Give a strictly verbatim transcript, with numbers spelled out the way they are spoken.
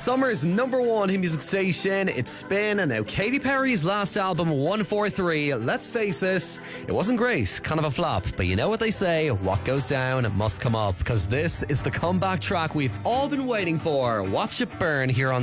Summer's number one hit music station, it's Spin, and now Katy Perry's last album, one four three. Let's face it, it wasn't great, kind of a flop, but you know what they say, what goes down must come up, because this is the comeback track we've all been waiting for. Watch it burn here on